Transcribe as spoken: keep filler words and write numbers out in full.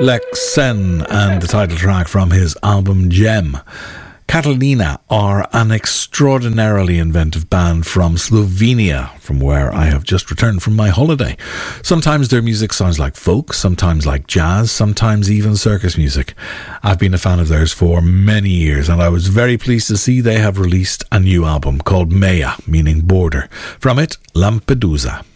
Lexen and the title track from his album Gem. Catalina are an extraordinarily inventive band from Slovenia, from where I have just returned from my holiday. Sometimes their music sounds like folk, sometimes like jazz, sometimes even circus music. I've been a fan of theirs for many years, and I was very pleased to see they have released a new album called Maya, meaning border. From it, Lampedusa.